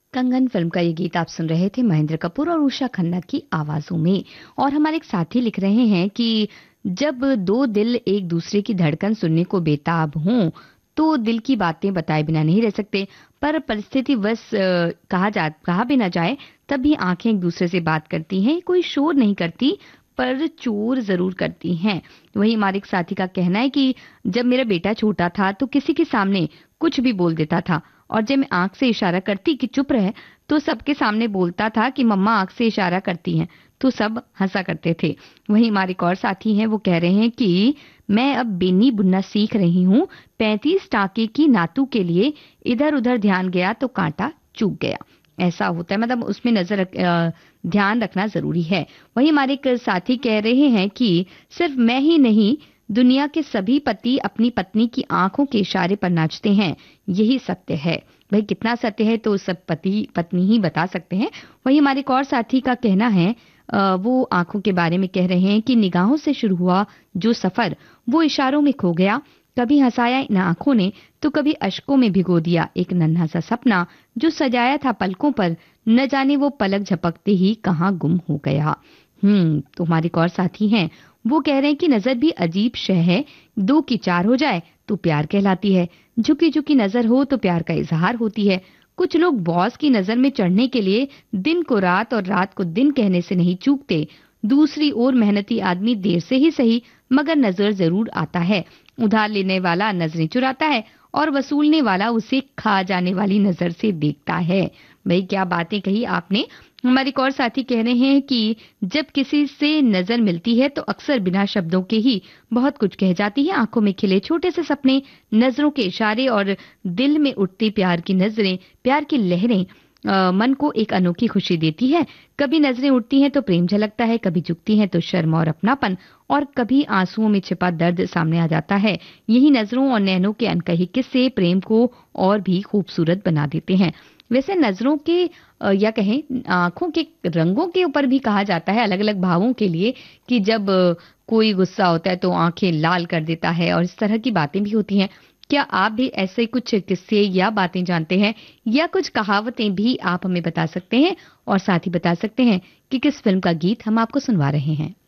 कंगन फिल्म का ये गीत आप सुन रहे थे महेंद्र कपूर और उषा खन्ना की आवाजों में। और हमारे एक साथी लिख रहे हैं कि जब दो दिल एक दूसरे की धड़कन सुनने को बेताब हों तो दिल की बातें बताए बिना नहीं रह सकते। पर परिस्थिति बस कहा भी ना जाए तब भी आंखें एक दूसरे से बात करती हैं, कोई शोर नहीं करती पर चोर जरूर करती हैं। वही हमारे एक साथी का कहना है कि जब मेरा बेटा छोटा था तो किसी के सामने कुछ भी बोल देता था, और जब मैं आंख से इशारा करती कि चुप रहे तो सबके सामने बोलता था कि मम्मा आंख से इशारा करती हैं, तो सब हंसा करते थे। वहीं हमारे एक और साथी हैं, वो कह रहे हैं कि मैं अब बेनी बुनना सीख रही हूँ, 35 टाके की नातू के लिए इधर उधर ध्यान गया तो कांटा चूक गया। ऐसा होता है, मतलब उसमें ध्यान रखना जरूरी है। वहीं हमारे एक साथी कह रहे हैं कि सिर्फ मैं ही नहीं, दुनिया के सभी पति अपनी पत्नी की आंखों के इशारे पर नाचते हैं, यही सत्य है। भाई कितना सत्य है तो सब पति पत्नी ही बता सकते हैं। वहीं हमारे एक और साथी का कहना है, वो आंखों के बारे में कह रहे हैं कि निगाहों से शुरू हुआ जो सफर वो इशारों में खो गया, कभी हंसाया इन आंखों ने तो कभी अश्कों में भिगो दिया एक नन्हा सा सपना जो सजाया था पलकों पर, न जाने वो पलक झपकते ही कहाँ गुम हो गया। तो हमारे एक और साथी हैं, वो कह रहे हैं कि नजर भी अजीब शय है, दो की चार हो जाए तो प्यार कहलाती है, झुकी झुकी नजर हो तो प्यार का इजहार होती है। कुछ लोग बॉस की नजर में चढ़ने के लिए दिन को रात और रात को दिन कहने से नहीं चूकते। दूसरी ओर मेहनती आदमी देर से ही सही मगर नजर जरूर आता है। उधार लेने वाला नजरें चुराता है और वसूलने वाला उसे खा जाने वाली नजर से देखता है। भाई क्या बातें कही आपने। हमारे एक और साथी कह रहे हैं कि जब किसी से नजर मिलती है तो अक्सर बिना शब्दों के ही बहुत कुछ कह जाती है। आंखों में खिले छोटे से सपने, नजरों के इशारे और दिल में उठती प्यार की नजरें, प्यार की लहरें मन को एक अनोखी खुशी देती है। कभी नजरें उठती हैं तो प्रेम झलकता है, कभी झुकती हैं तो शर्म और अपनापन, और कभी आंसुओं में छिपा दर्द सामने आ जाता है। यही नजरों और नैनों के अनकही किस्से प्रेम को और भी खूबसूरत बना देते हैं। वैसे नजरों के या कहें आंखों के रंगों के ऊपर भी कहा जाता है अलग अलग भावों के लिए, कि जब कोई गुस्सा होता है तो आंखें लाल कर देता है, और इस तरह की बातें भी होती हैं। क्या आप भी ऐसे कुछ किस्से या बातें जानते हैं, या कुछ कहावतें भी आप हमें बता सकते हैं, और साथ ही बता सकते हैं कि किस फिल्म का गीत हम आपको सुनवा रहे हैं।